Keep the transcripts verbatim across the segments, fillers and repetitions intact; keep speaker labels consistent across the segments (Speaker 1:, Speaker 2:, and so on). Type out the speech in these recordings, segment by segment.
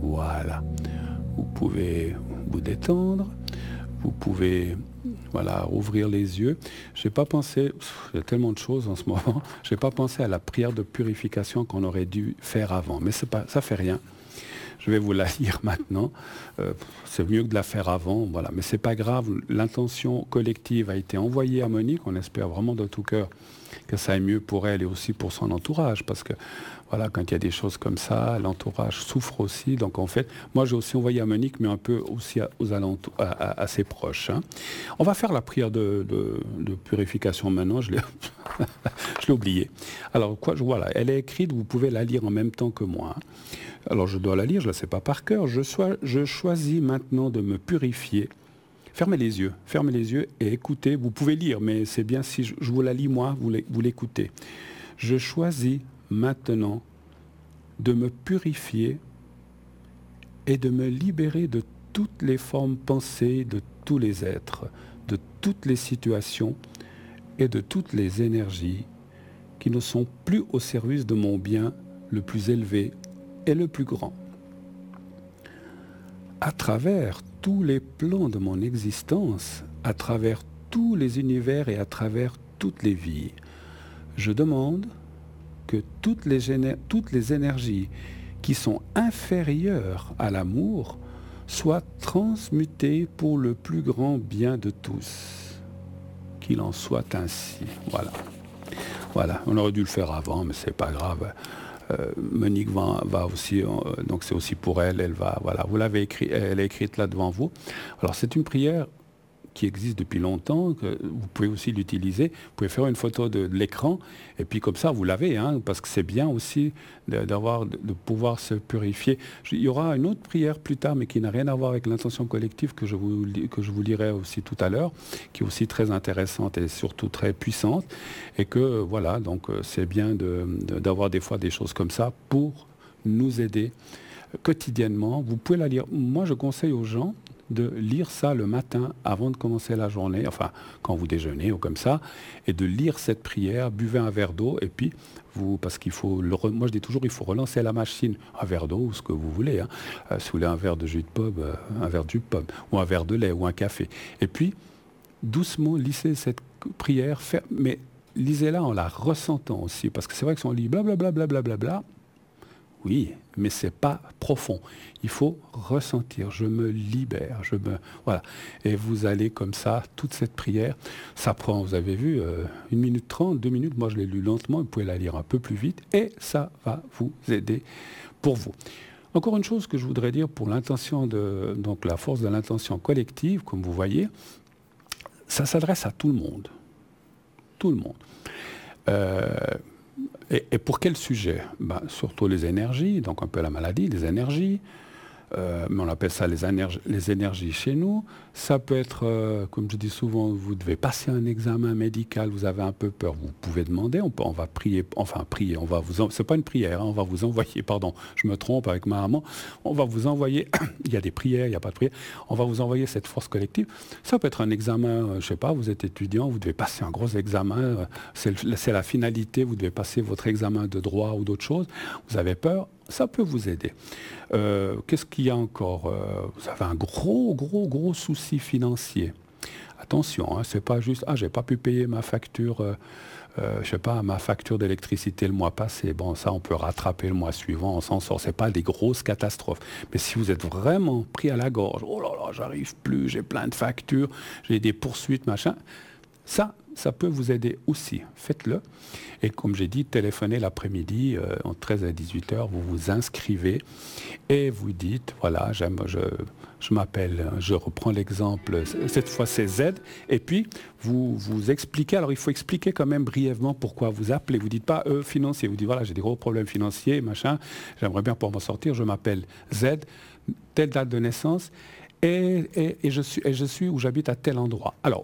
Speaker 1: Voilà. Vous pouvez vous détendre. Vous pouvez, voilà, ouvrir les yeux. Je n'ai pas pensé, il y a tellement de choses en ce moment, je n'ai pas pensé à la prière de purification qu'on aurait dû faire avant. Mais c'est pas, ça ne fait rien. Je vais vous la lire maintenant. Euh, c'est mieux que de la faire avant, voilà. Mais c'est pas grave. L'intention collective a été envoyée à Monique. On espère vraiment de tout cœur que ça aille mieux pour elle et aussi pour son entourage, parce que voilà, quand il y a des choses comme ça, l'entourage souffre aussi. Donc en fait, moi j'ai aussi envoyé à Monique, mais un peu aussi à, aux alentours, à, à, à ses proches. Hein. On va faire la prière de, de, de purification maintenant. Je l'ai, je l'ai oublié. Alors quoi, je, voilà, elle est écrite. Vous pouvez la lire en même temps que moi. Hein. Alors je dois la lire, je ne la sais pas par cœur. Je, sois, je choisis maintenant de me purifier. Fermez les yeux, fermez les yeux et écoutez. Vous pouvez lire, mais c'est bien si je, je vous la lis moi, vous, vous l'écoutez. Je choisis maintenant de me purifier et de me libérer de toutes les formes pensées, de tous les êtres, de toutes les situations et de toutes les énergies qui ne sont plus au service de mon bien le plus élevé et le plus grand. À travers tous les plans de mon existence, à travers tous les univers et à travers toutes les vies, je demande que toutes les, géné- toutes les énergies qui sont inférieures à l'amour soient transmutées pour le plus grand bien de tous. Qu'il en soit ainsi. Voilà. Voilà. On aurait dû le faire avant, mais c'est pas grave. Euh, Monique va, va aussi, euh, donc c'est aussi pour elle, elle va, voilà, vous l'avez écrit, elle est écrite là devant vous. Alors c'est une prière qui existe depuis longtemps, que vous pouvez aussi l'utiliser. Vous pouvez faire une photo de, de l'écran, et puis comme ça, vous l'avez, hein, parce que c'est bien aussi de, d'avoir, de, de pouvoir se purifier. Il y aura une autre prière plus tard, mais qui n'a rien à voir avec l'intention collective, que je vous, que je vous lirai aussi tout à l'heure, qui est aussi très intéressante et surtout très puissante, et que, voilà, donc c'est bien de, de, d'avoir des fois des choses comme ça pour nous aider quotidiennement. Vous pouvez la lire. Moi, je conseille aux gens de lire ça le matin avant de commencer la journée, enfin quand vous déjeunez ou comme ça, et de lire cette prière, buvez un verre d'eau, et puis vous, parce qu'il faut, le, moi je dis toujours, il faut relancer la machine, un verre d'eau ou ce que vous voulez, hein, euh, si vous voulez un verre de jus de pomme, euh, un verre de jus de pomme, ou un verre de lait, ou un café, et puis doucement lisez cette prière, faire, mais lisez-la en la ressentant aussi, parce que c'est vrai que si on lit blablabla, blablabla, bla, bla, bla, oui, mais c'est pas profond. Il faut ressentir. Je me libère. Je me voilà. Et vous allez comme ça, toute cette prière, ça prend, vous avez vu, euh, une minute trente, deux minutes. Moi, je l'ai lu lentement. Vous pouvez la lire un peu plus vite, et ça va vous aider pour vous. Encore une chose que je voudrais dire pour l'intention de, donc la force de l'intention collective, comme vous voyez, ça s'adresse à tout le monde, tout le monde. Euh, Et, et pour quel sujet? Ben, surtout les énergies, donc un peu la maladie, les énergies, euh, mais on appelle ça les, énerg- les énergies chez nous. Ça peut être, euh, comme je dis souvent, vous devez passer un examen médical, vous avez un peu peur, vous pouvez demander, on, peut, on va prier, enfin prier, on va vous, en, c'est pas une prière, hein, on va vous envoyer, pardon, je me trompe avec ma maman, on va vous envoyer, il y a des prières, il n'y a pas de prière, on va vous envoyer cette force collective. Ça peut être un examen, euh, je sais pas, vous êtes étudiant, vous devez passer un gros examen, euh, c'est, le, c'est la finalité, vous devez passer votre examen de droit ou d'autres choses, vous avez peur, ça peut vous aider. Euh, qu'est-ce qu'il y a encore? euh, Vous avez un gros, gros, gros souci financier. Attention, hein, c'est pas juste, ah, j'ai pas pu payer ma facture, euh, euh, je sais pas, ma facture d'électricité le mois passé. Bon, ça, on peut rattraper le mois suivant, on s'en sort. C'est pas des grosses catastrophes. Mais si vous êtes vraiment pris à la gorge, oh là là, j'arrive plus, j'ai plein de factures, j'ai des poursuites, machin, ça, ça peut vous aider aussi. Faites-le. Et comme j'ai dit, téléphonez l'après-midi, euh, entre treize et dix-huit heures, vous vous inscrivez et vous dites, voilà, j'aime, je, je m'appelle, je reprends l'exemple, cette fois c'est Z, et puis vous vous expliquez, alors il faut expliquer quand même brièvement pourquoi vous appelez, vous ne dites pas euh, financier, vous dites, voilà, j'ai des gros problèmes financiers, machin, j'aimerais bien pouvoir m'en sortir, je m'appelle Z, telle date de naissance, et, et, et, je, suis, et je suis où j'habite à tel endroit. Alors,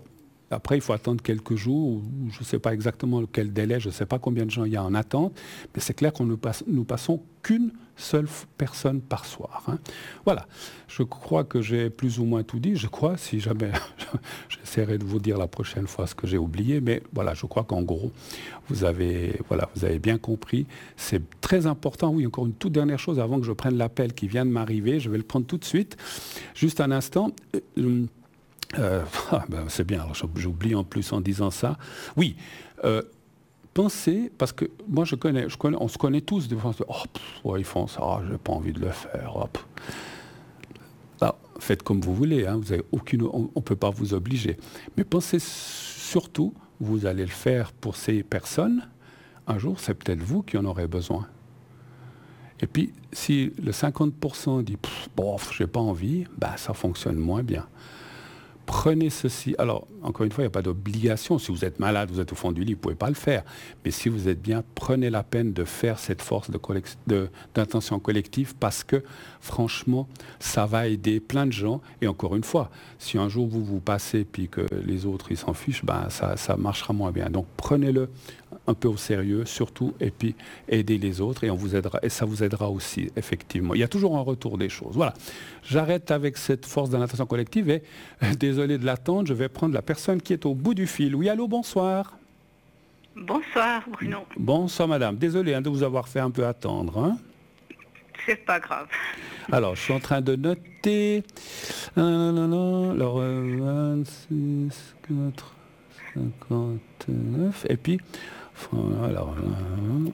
Speaker 1: Après, il faut attendre quelques jours, ou je ne sais pas exactement quel délai, je ne sais pas combien de gens il y a en attente, mais c'est clair qu'on ne passe, nous passons qu'une seule personne par soir. Hein. Voilà, je crois que j'ai plus ou moins tout dit, je crois, si jamais, j'essaierai de vous dire la prochaine fois ce que j'ai oublié, mais voilà, je crois qu'en gros, vous avez, voilà, vous avez bien compris, c'est très important. Oui, encore une toute dernière chose avant que je prenne l'appel qui vient de m'arriver, je vais le prendre tout de suite, juste un instant. Euh, Euh, ah ben c'est bien, alors j'oublie en plus en disant ça. Oui, euh, pensez, parce que moi je connais, je connais, on se connaît tous, des fois on se dit, oh, pff, ouais, ils font ça, ah, j'ai pas envie de le faire. Hop. Alors, faites comme vous voulez, hein, vous avez aucune, on ne peut pas vous obliger. Mais pensez surtout, vous allez le faire pour ces personnes, un jour c'est peut-être vous qui en aurez besoin. Et puis, si le cinquante pour cent dit, bof, j'ai pas envie, bah, ça fonctionne moins bien. Prenez ceci. Alors, encore une fois, il n'y a pas d'obligation. Si vous êtes malade, vous êtes au fond du lit, vous ne pouvez pas le faire. Mais si vous êtes bien, prenez la peine de faire cette force de collect- de, d'intention collective parce que, franchement, ça va aider plein de gens. Et encore une fois, si un jour vous vous passez puis que les autres, ils s'en fichent, ben, ça, ça marchera moins bien. Donc, prenez-le un peu au sérieux, surtout, et puis aidez les autres et on vous aidera, et ça vous aidera aussi, effectivement. Il y a toujours un retour des choses. Voilà. J'arrête avec cette force de l'intention collective et, euh, désolé de l'attendre, je vais prendre la personne qui est au bout du fil. Oui, allô, bonsoir.
Speaker 2: Bonsoir Bruno.
Speaker 1: Bonsoir madame. Désolé hein, de vous avoir fait un peu attendre. Hein.
Speaker 2: C'est pas grave.
Speaker 1: Alors, je suis en train de noter. Alors, euh, vingt-six, quatre, cinquante-neuf. Et puis, alors, euh,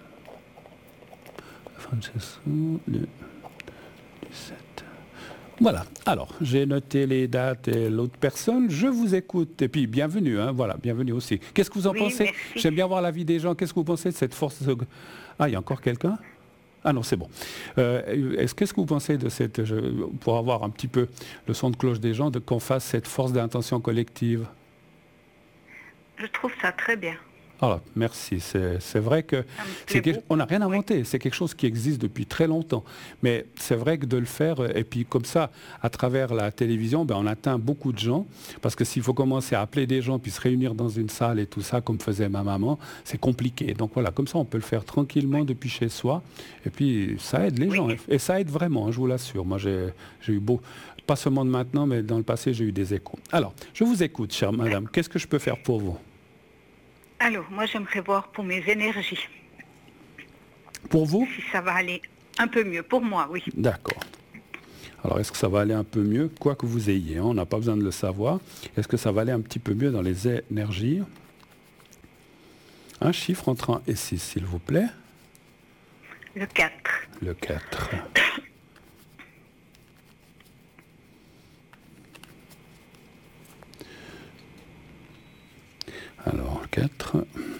Speaker 1: Francesco, le dix-sept. Voilà. Alors, j'ai noté les dates et l'autre personne. Je vous écoute. Et puis, bienvenue. Hein, voilà, bienvenue aussi. Qu'est-ce que vous en
Speaker 2: Oui,
Speaker 1: pensez?
Speaker 2: merci.
Speaker 1: J'aime bien voir l'avis des gens. Qu'est-ce que vous pensez de cette force? Ah, il y a encore quelqu'un? Ah non, c'est bon. Euh, est-ce, qu'est-ce que vous pensez de cette, je, pour avoir un petit peu le son de cloche des gens, de qu'on fasse cette force d'intention collective?
Speaker 2: Je trouve ça très bien.
Speaker 1: Ah, merci. C'est, c'est vrai que c'est quelque, on n'a rien inventé. Oui. C'est quelque chose qui existe depuis très longtemps. Mais c'est vrai que de le faire, et puis comme ça, à travers la télévision, ben, on atteint beaucoup de gens. Parce que s'il faut commencer à appeler des gens, puis se réunir dans une salle et tout ça, comme faisait ma maman, c'est compliqué. Donc voilà, comme ça, on peut le faire tranquillement oui. depuis chez soi. Et puis, ça aide les oui. gens. Et ça aide vraiment, hein, je vous l'assure. Moi, j'ai, j'ai eu beau... Pas seulement de maintenant, mais dans le passé, j'ai eu des échos. Alors, je vous écoute, chère madame. Qu'est-ce que je peux faire pour vous?
Speaker 2: Alors, moi, j'aimerais voir pour mes énergies.
Speaker 1: Pour vous?
Speaker 2: Si ça va aller un peu mieux. Pour moi, oui.
Speaker 1: D'accord. Alors, est-ce que ça va aller un peu mieux? Quoi que vous ayez, hein, on n'a pas besoin de le savoir. Est-ce que ça va aller un petit peu mieux dans les énergies? Un chiffre entre un et six, s'il vous plaît.
Speaker 2: Le quatre.
Speaker 1: Le quatre. Alors, quatre.